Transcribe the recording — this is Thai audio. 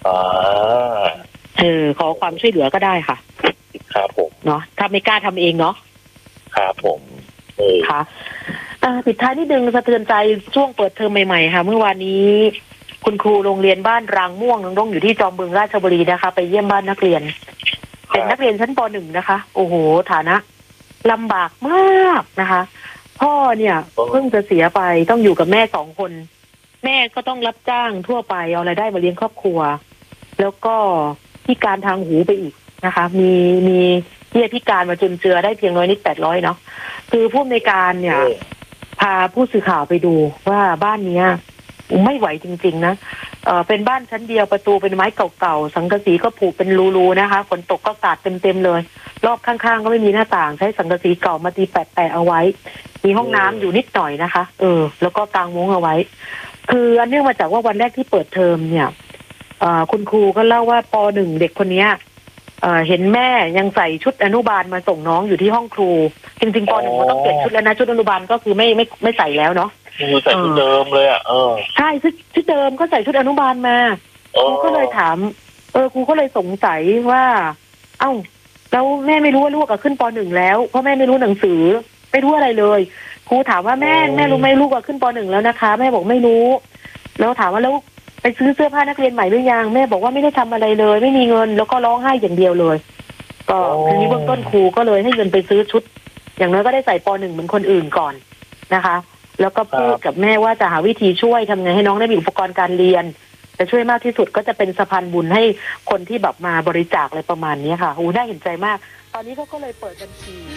อ่าขอความช่วยเหลือก็ได้ค่ะครับผมเนาะถ้าไม่กล้าทำเองเนาะครับผมค่ะปิดท้ายนิดนึงสะเทือนใจช่วงเปิดเทอมใหม่ๆค่ะเมื่อวานนี้คุณครูโรงเรียนบ้านรางม่วงน้องๆอยู่ที่จอมบึงราชบุรีนะคะไปเยี่ยมบ้านนักเรียนเป็นนักเรียนชั้นป .1 นะคะโอ้โหฐานะลำบากมากนะคะพ่อเนี่ยเพิ่งจะเสียไปต้องอยู่กับแม่2 คนแม่ก็ต้องรับจ้างทั่วไปเอารายได้มาเลี้ยงครอบครัวแล้วก็พิการทางหูไปอีกนะคะมีเบี้ยพิการมาจุนเจือได้เพียงน้อยนิด800เนาะคือผู้อำนวยการเนี่ยพาผู้สื่อข่าวไปดูว่าบ้านเนี้ยไม่ไหวจริงๆนะเป็นบ้านชั้นเดียวประตูเป็นไม้เก่าๆสังกะสีก็ผุเป็นรูๆนะคะฝนตกก็สาดเต็มๆเลยรอบข้างๆก็ไม่มีหน้าต่างใช้สังกะสีเก่ามาตีแปะเอาไว้มีห้องน้ำอยู่นิดหน่อยนะคะแล้วก็กางมุ้งเอาไว้คืออันเนื่องมาจากว่าวันแรกที่เปิดเทอมเนี่ยคุณครูก็เล่าว่าป .1 เด็กคนนี้เห็นแม่ยังใส่ชุดอนุบาลมาส่งน้องอยู่ที่ห้องครูจริงๆป .1 มันต้องเปลี่ยนชุดแล้วนะชุดอนุบาลก็คือไม่ใส่แล้วเนาะใส่ชุดเดิมเลยอ่ะใช่ชุดเดิมก็ใส่ชุดอนุบาลมาครูก็เลยถามครูก็เลยสงสัยว่าเอ้าแล้วแม่ไม่รู้ว่าลูกขึ้นป .1 แล้วเพราะแม่ไม่รู้หนังสือไม่รู้อะไรเลยครูถามว่าแม่รู้ไหมลูกขึ้นป .1 แล้วนะคะแม่บอกไม่รู้แล้วถามว่าแล้วไปซื้อเสื้อผ้านักเรียนใหม่หรือยังแม่บอกว่าไม่ได้ทำอะไรเลยไม่มีเงินแล้วก็ร้องไห้อย่างเดียวเลยก็ทีนี้เบื้องต้นครูก็เลยให้เงินไปซื้อชุดอย่างน้อยก็ได้ใส่ป .1 เหมือนคนอื่นก่อนนะคะแล้วก็พูดกับแม่ว่าจะหาวิธีช่วยทำไงให้น้องได้มีอุปกรณ์การเรียนจะช่วยมากที่สุดก็จะเป็นสะพานบุญให้คนที่แบบมาบริจาคอะไรประมาณนี้ค่ะน่าเห็นใจมากตอนนี้ก็เลยเปิดบัญชี